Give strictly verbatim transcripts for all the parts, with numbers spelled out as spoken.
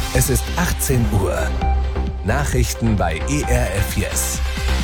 Es ist achtzehn Uhr. Nachrichten bei E R F Yes.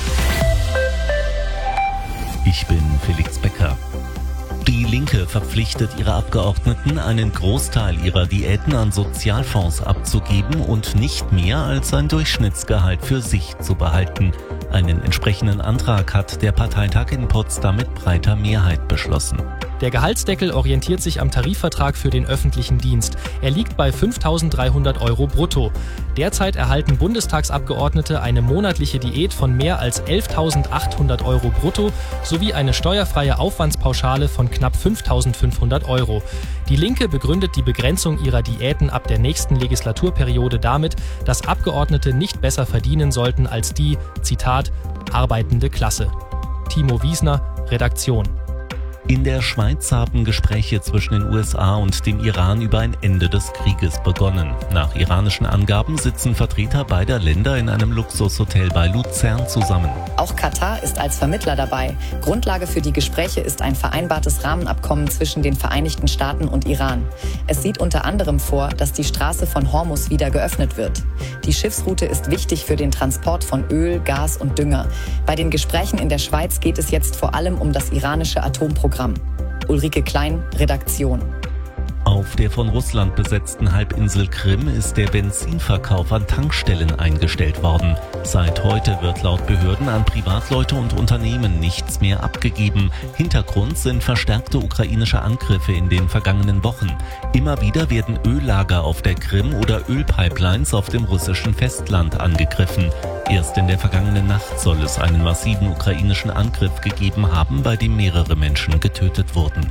Ich bin Felix Becker. Die Linke verpflichtet ihre Abgeordneten, einen Großteil ihrer Diäten an Sozialfonds abzugeben und nicht mehr als ein Durchschnittsgehalt für sich zu behalten. Einen entsprechenden Antrag hat der Parteitag in Potsdam mit breiter Mehrheit beschlossen. Der Gehaltsdeckel orientiert sich am Tarifvertrag für den öffentlichen Dienst. Er liegt bei fünftausenddreihundert Euro brutto. Derzeit erhalten Bundestagsabgeordnete eine monatliche Diät von mehr als elftausendachthundert Euro brutto sowie eine steuerfreie Aufwandspauschale von knapp fünftausendfünfhundert Euro. Die Linke begründet die Begrenzung ihrer Diäten ab der nächsten Legislaturperiode damit, dass Abgeordnete nicht besser verdienen sollten als die, Zitat, arbeitende Klasse. Timo Wiesner, Redaktion. In der Schweiz haben Gespräche zwischen den U S A und dem Iran über ein Ende des Krieges begonnen. Nach iranischen Angaben sitzen Vertreter beider Länder in einem Luxushotel bei Luzern zusammen. Auch Katar ist als Vermittler dabei. Grundlage für die Gespräche ist ein vereinbartes Rahmenabkommen zwischen den Vereinigten Staaten und Iran. Es sieht unter anderem vor, dass die Straße von Hormuz wieder geöffnet wird. Die Schiffsroute ist wichtig für den Transport von Öl, Gas und Dünger. Bei den Gesprächen in der Schweiz geht es jetzt vor allem um das iranische Atomprogramm. Ulrike Klein, Redaktion. Auf der von Russland besetzten Halbinsel Krim ist der Benzinverkauf an Tankstellen eingestellt worden. Seit heute wird laut Behörden an Privatleute und Unternehmen nichts mehr abgegeben. Hintergrund sind verstärkte ukrainische Angriffe in den vergangenen Wochen. Immer wieder werden Öllager auf der Krim oder Ölpipelines auf dem russischen Festland angegriffen. Erst in der vergangenen Nacht soll es einen massiven ukrainischen Angriff gegeben haben, bei dem mehrere Menschen getötet wurden.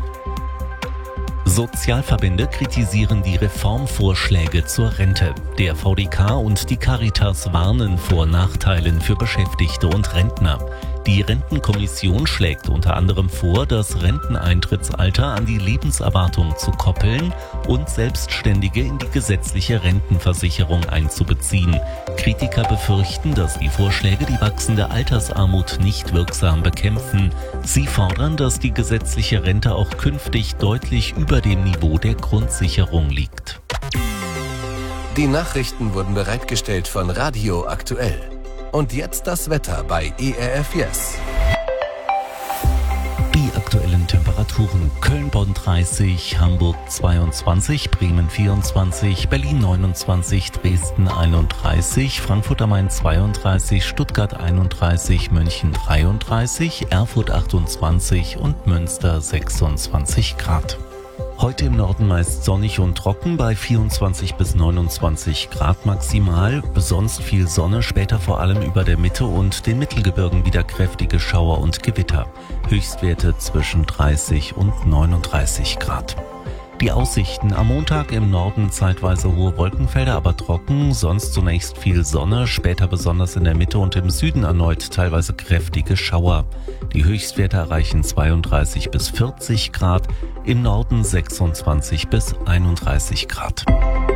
Sozialverbände kritisieren die Reformvorschläge zur Rente. Der V D K und die Caritas warnen vor Nachteilen für Beschäftigte und Rentner. Die Rentenkommission schlägt unter anderem vor, das Renteneintrittsalter an die Lebenserwartung zu koppeln und Selbstständige in die gesetzliche Rentenversicherung einzubeziehen. Kritiker befürchten, dass die Vorschläge die wachsende Altersarmut nicht wirksam bekämpfen. Sie fordern, dass die gesetzliche Rente auch künftig deutlich über dem Niveau der Grundsicherung liegt. Die Nachrichten wurden bereitgestellt von Radio Aktuell. Und jetzt das Wetter bei E R F Yes. Die aktuellen Temperaturen: Köln-Bonn dreißig, Hamburg zweiundzwanzig, Bremen vierundzwanzig, Berlin neunundzwanzig, Dresden einunddreißig, Frankfurt am Main zweiunddreißig, Stuttgart einunddreißig, München dreiunddreißig, Erfurt achtundzwanzig und Münster sechsundzwanzig Grad. Heute im Norden meist sonnig und trocken bei vierundzwanzig bis neunundzwanzig Grad maximal. Sonst viel Sonne, später vor allem über der Mitte und den Mittelgebirgen wieder kräftige Schauer und Gewitter. Höchstwerte zwischen dreißig und neununddreißig Grad. Die Aussichten: am Montag im Norden zeitweise hohe Wolkenfelder, aber trocken, sonst zunächst viel Sonne, später besonders in der Mitte und im Süden erneut teilweise kräftige Schauer. Die Höchstwerte erreichen zweiunddreißig bis vierzig Grad, im Norden sechsundzwanzig bis einunddreißig Grad.